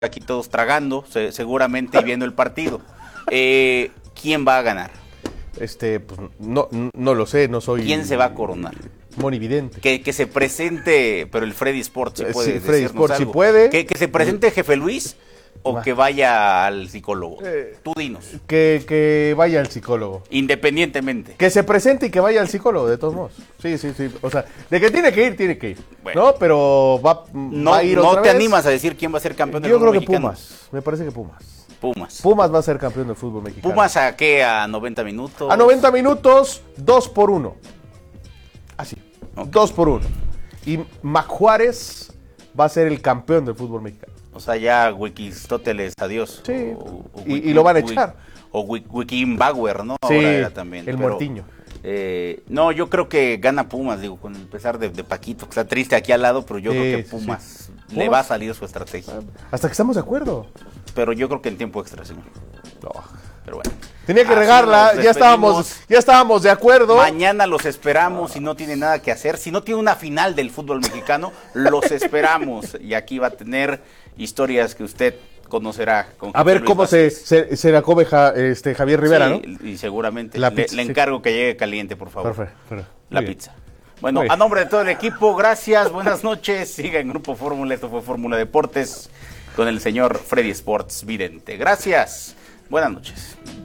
aquí todos tragando, seguramente, y viendo el partido. ¿Quién va a ganar? Pues no lo sé, no soy... ¿Quién se va a coronar? Monividente. Que se presente, pero el Freddy Sport si puede. Sí, Freddy Sport si algo. puede. Que se presente Jefe Luis o que vaya al psicólogo. Tú dinos. Que vaya al psicólogo. Independientemente. Que se presente y que vaya al psicólogo, de todos modos. Sí. O sea, de que tiene que ir, tiene que ir. Bueno, ¿no? Pero va a ir otra ¿No te vez. animas a decir quién va a ser campeón del Yo fútbol creo que mexicano? Pumas. Me parece que Pumas. Pumas va a ser campeón del fútbol mexicano. ¿Pumas a qué? ¿A 90 minutos? A 90 minutos, 2-1. Así. Okay. 2-1. Y Mac Juárez va a ser el campeón del fútbol mexicano. O sea, ya Wikistóteles, adiós. Sí. Y lo van a echar. O Wikimbauer, ¿no? Sí, ahora era también. el muertiño. No, yo creo que gana Pumas, digo, con el pesar de Paquito, que está triste aquí al lado, pero yo creo que Pumas le va a salir su estrategia. Hasta que estamos de acuerdo. Pero yo creo que en tiempo extra, señor. No. Pero bueno. Tenía que regarla, ya estábamos de acuerdo. Mañana los esperamos, si no tiene nada que hacer, si no tiene una final del fútbol mexicano, los esperamos. Y aquí va a tener historias que usted conocerá. A ver cómo se la come Javier Rivera, sí, ¿no? Y seguramente pizza, le encargo que llegue caliente, por favor. Perfecto. La pizza. Bueno, a nombre de todo el equipo, gracias, buenas noches. Siga en Grupo Fórmula, esto fue Fórmula Deportes con el señor Freddy Sports Vidente. Gracias, buenas noches.